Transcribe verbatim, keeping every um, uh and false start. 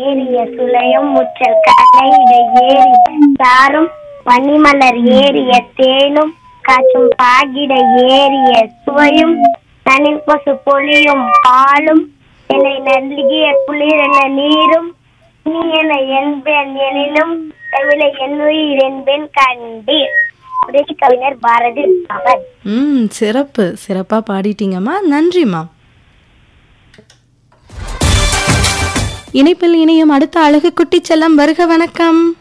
ஏறிய சுளையும் முற்றல் கடையிட ஏறி சாரும் பனிமலர் ஏறிய தேனும் காற்றும் பாகிட ஏறிய சுவையும் தனில் கொசு பொழியும் பாலும் என்னை நல்கிய குளிரென நீரும் நீ என என்பேன் எனினும் தவிர என்னுயிர் என்பேன் கண்டீர். உதவி கவிஞர் பாரதி ராமன். ம் சிறப்பு, சிறப்பா பாடிட்டீங்கம்மா, நன்றிம்மா. இணைப்பில் இணையும் அடுத்த அழகு குட்டி செல்லம் வருக, வணக்கம்.